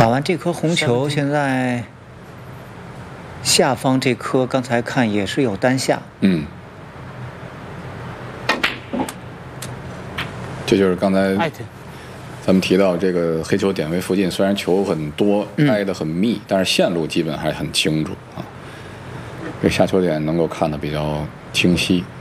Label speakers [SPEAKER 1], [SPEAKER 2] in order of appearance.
[SPEAKER 1] 打完这颗红球，现在下方这颗刚才看也是有单下。
[SPEAKER 2] 这就是刚才咱们提到这个黑球点位附近，虽然球很多，挨得很密，但是线路基本还很清楚啊。这下球点能够看得比较清晰。